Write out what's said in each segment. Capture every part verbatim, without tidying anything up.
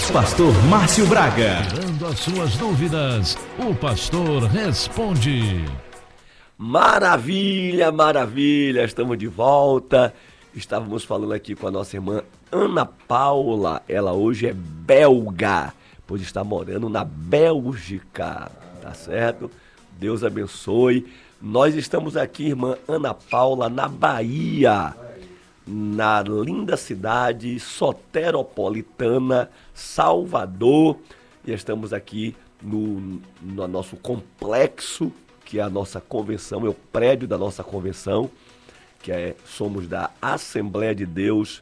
Pastor Márcio Braga. Tirando as suas dúvidas, o pastor responde. Maravilha, maravilha, estamos de volta. Estávamos falando aqui com a nossa irmã Ana Paula. Ela hoje é belga, pois está morando na Bélgica, tá certo? Deus abençoe. Nós estamos aqui, irmã Ana Paula, na Bahia, na linda cidade soteropolitana, Salvador, e estamos aqui no, no nosso complexo, que é a nossa convenção, é o prédio da nossa convenção, que é, somos da Assembleia de Deus,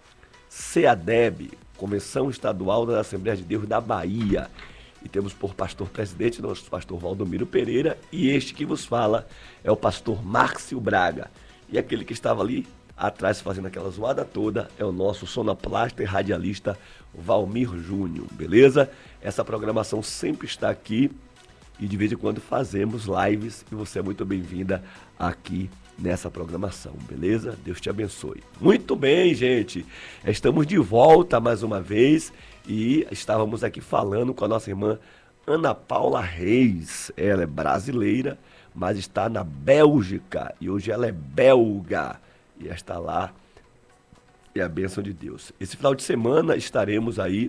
CEADEB, Convenção Estadual da Assembleia de Deus da Bahia, e temos por pastor presidente nosso pastor Valdomiro Pereira, e este que vos fala é o pastor Márcio Braga, e aquele que estava ali atrás fazendo aquela zoada toda é o nosso sonoplasta e radialista Valmir Júnior, beleza? Essa programação sempre está aqui e de vez em quando fazemos lives e você é muito bem-vinda aqui nessa programação, beleza? Deus te abençoe. Muito bem, gente, estamos de volta mais uma vez e estávamos aqui falando com a nossa irmã Ana Paula Reis. Ela é brasileira, mas está na Bélgica e hoje ela é belga. E está lá, é a bênção de Deus. Esse final de semana estaremos aí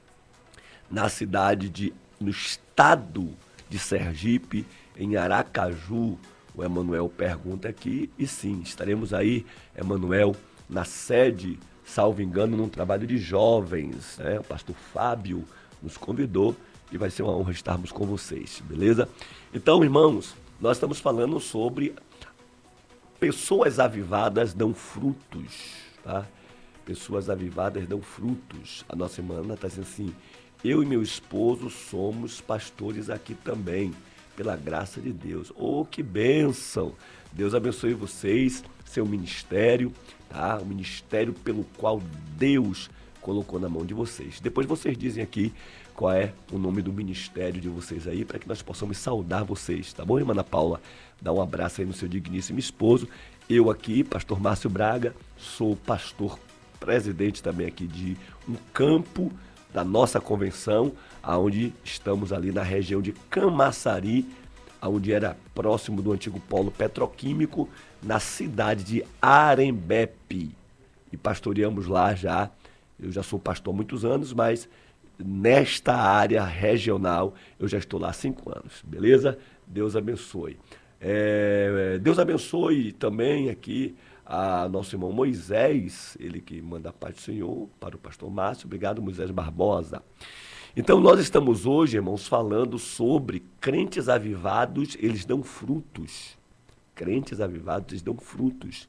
na cidade de, no estado de Sergipe, em Aracaju. O Emanuel pergunta aqui, e sim, estaremos aí, Emanuel, na sede, salvo engano, num trabalho de jovens, né? O pastor Fábio nos convidou e vai ser uma honra estarmos com vocês, beleza? Então, irmãos, nós estamos falando sobre pessoas avivadas dão frutos, tá? Pessoas avivadas dão frutos. A nossa irmã Ana está dizendo assim, eu e meu esposo somos pastores aqui também, pela graça de Deus. Oh, que bênção! Deus abençoe vocês, seu ministério, tá? O ministério pelo qual Deus colocou na mão de vocês. Depois vocês dizem aqui qual é o nome do ministério de vocês aí, para que nós possamos saudar vocês, tá bom, irmã Ana Paula? Dá um abraço aí no seu digníssimo esposo. Eu aqui, pastor Márcio Braga, sou pastor presidente também aqui de um campo da nossa convenção, aonde estamos ali na região de Camaçari, onde era próximo do antigo polo petroquímico, na cidade de Arembepe. E pastoreamos lá já, eu já sou pastor há muitos anos, mas nesta área regional eu já estou lá há cinco anos, beleza? Deus abençoe. É, Deus abençoe também aqui a nosso irmão Moisés, ele que manda a paz do Senhor para o pastor Márcio. Obrigado, Moisés Barbosa. Então nós estamos hoje, irmãos, falando sobre crentes avivados, eles dão frutos. Crentes avivados, eles dão frutos.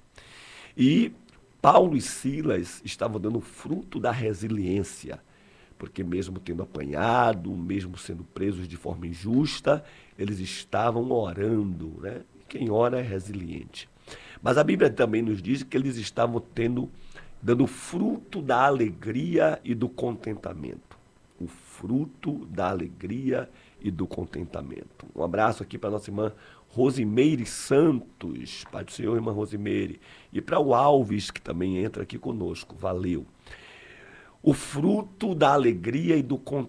E Paulo e Silas estavam dando fruto da resiliência, porque mesmo tendo apanhado, mesmo sendo presos de forma injusta, eles estavam orando, né? Quem ora é resiliente. Mas a Bíblia também nos diz que eles estavam tendo, dando fruto da alegria e do contentamento. O fruto da alegria e do contentamento. Um abraço aqui para a nossa irmã Rosimeire Santos, Pai do Senhor, irmã Rosimeire. E para o Alves, que também entra aqui conosco. Valeu. O fruto da alegria e do contentamento.